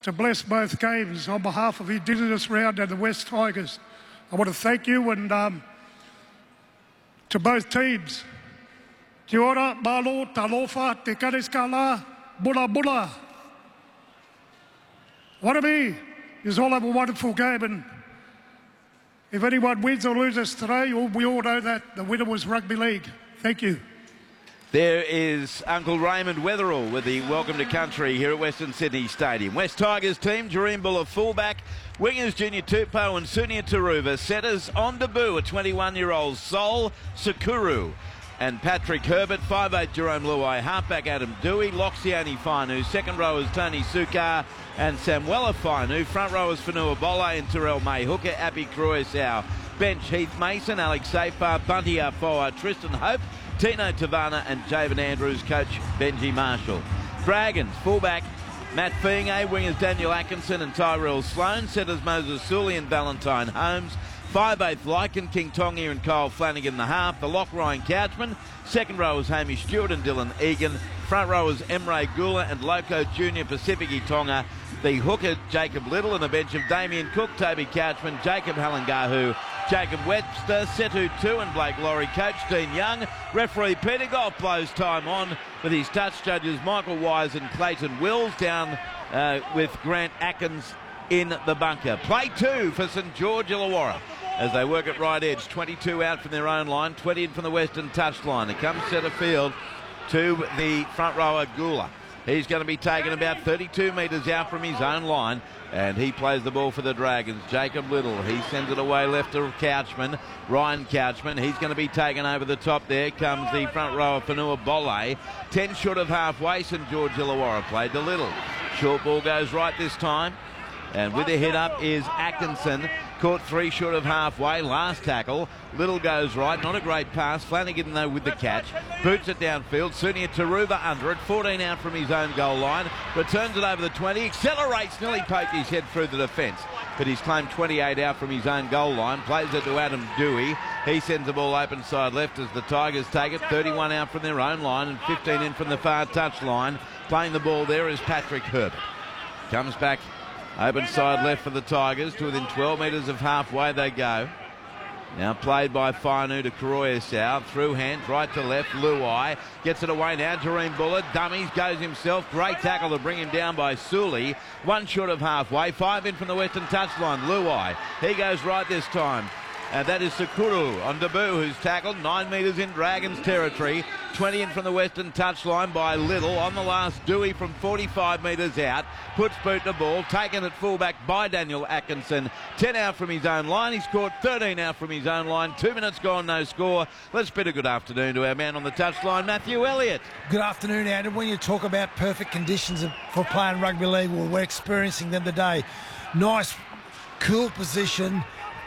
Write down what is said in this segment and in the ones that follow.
to bless both games on behalf of Indigenous Round and the West Tigers. I want to thank you and to both teams. Kia ora, malo, talofa, te kareskala, bula bula. Wannabe is all have a wonderful game, and if anyone wins or loses today, we all know that the winner was rugby league. Thank you. There is Uncle Raymond Weatherall with the welcome to country here at Western Sydney Stadium. West Tigers team, Jareen Buller fullback, wingers Junior Tupou and Sunia Taruva, setters on debut, a 21-year-old Sol Sakuru and Patrick Herbert, 5'8" Jerome Luai, halfback Adam Dewey, Loxiani Fainu, second rowers Tony Sukar and Samuela Fainu, front rowers Fanua Bolle and Terrell May Hooker, Appy Cruisau, bench Heath Mason, Alex Safar, Bunty Afoa, Tristan Hope, Tino Tavana and Javen Andrews, coach Benji Marshall. Dragons, fullback Matt Fienge, wingers Daniel Atkinson and Tyrell Sloan, setters Moses Sully and Valentine Holmes, 5'8" Lycan, King Tongi and Kyle Flanagan the half, the lock Ryan Couchman, second rowers Hamish Stewart and Dylan Egan, front rowers Emre Gula and Loco Junior Pacifici Tonga, the hooker Jacob Little and a bench of Damien Cook, Toby Couchman, Jacob Halangahu, Jacob Webster, Setu Tu and Blake Laurie, coach Dean Young, referee Peter Goff blows time on with his touch judges Michael Wise and Clayton Wills, down with Grant Atkins in the bunker. Play 2 for St George Illawarra as they work at right edge, 22 out from their own line, 20 in from the western touchline. It comes centre field to the front rower Gula. He's going to be taken about 32 metres out from his own line, and he plays the ball for the Dragons. Jacob Little, he sends it away left to Couchman, Ryan Couchman. He's going to be taken over the top. There comes the front rower Fanua Bolle. 10 short of halfway, St George Illawarra played to Little. Short ball goes right this time, and with the hit up is Atkinson. Caught 3 short of halfway, last tackle. Little goes right, not a great pass. Flanagan though with the catch. Boots it downfield. Sunia Taruva under it, 14 out from his own goal line. Returns it over the 20, accelerates, nearly poked his head through the defence. But he's claimed 28 out from his own goal line. Plays it to Adam Dewey. He sends the ball open side left as the Tigers take it. 31 out from their own line and 15 in from the far touch line. Playing the ball there is Patrick Herbert. Comes back open side left for the Tigers to within 12 metres of halfway they go. Now played by Fainu to Cruisau, through hands, right to left, Luai gets it away now, Jareen Buller, dummies, goes himself, great tackle to bring him down by Sully, 1 short of halfway, 5 in from the western touchline, Luai, he goes right this time. And that is Sakuru on debut, who's tackled 9 metres in Dragons territory. 20 in from the western touchline by Little. On the last, Dewey from 45 metres out. Puts boot to ball. Taken at fullback by Daniel Atkinson. 10 out from his own line. He's scored 13 out from his own line. 2 minutes gone, no score. Let's bid a good afternoon to our man on the touchline, Matthew Elliott. Good afternoon, Adam. When you talk about perfect conditions for playing rugby league, well, we're experiencing them today. Nice, cool position,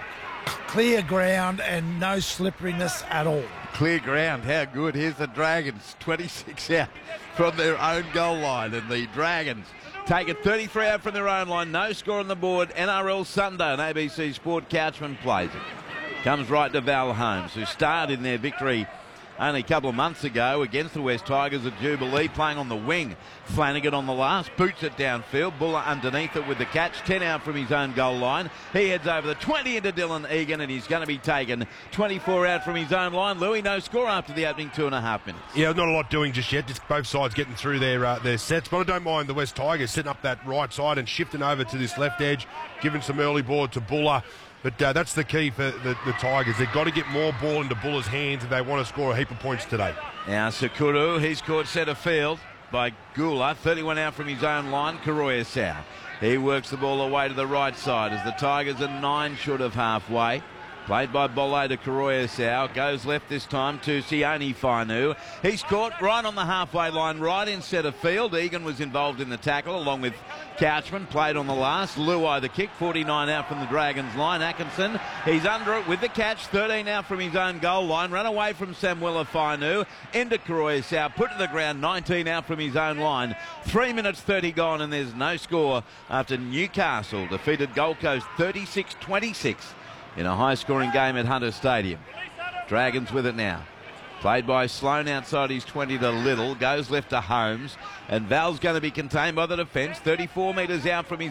clear ground and no slipperiness at all. Clear ground, how good. Here's the Dragons, 26 out from their own goal line, and the Dragons take it 33 out from their own line. No score on the board. NRL Sunday on ABC Sport. Couchman plays it. Comes right to Val Holmes, who starred in their victory only a couple of months ago against the West Tigers at Jubilee, playing on the wing. Flanagan on the last, boots it downfield, Buller underneath it with the catch, 10 out from his own goal line. He heads over the 20 into Dylan Egan, and he's going to be taken 24 out from his own line. Louis, no score after the opening 2.5 minutes. Yeah, not a lot doing just yet, just both sides getting through their sets, but I don't mind the West Tigers setting up that right side and shifting over to this left edge, giving some early ball to Buller. But that's the key for the Tigers. They've got to get more ball into Buller's hands if they want to score a heap of points today. Now Sakuru, he's caught centre field by Gula, 31 out from his own line, Cruisau. He works the ball away to the right side as the Tigers are 9 short of halfway. Played by Bolle to Cruisau. Goes left this time to Sione Fainu. He's caught right on the halfway line, right in centre field. Egan was involved in the tackle along with Couchman. Played on the last. Luai the kick, 49 out from the Dragons line. Atkinson, he's under it with the catch, 13 out from his own goal line. Run away from Samuela Fainu. Into Cruisau, put to the ground, 19 out from his own line. 3 minutes 30 gone and there's no score after Newcastle defeated Gold Coast 36-26. in a high-scoring game at Hunter Stadium. Dragons with it now. Played by Sloan outside his 20 to Little. Goes left to Holmes. And Val's going to be contained by the defence. 34 metres out from his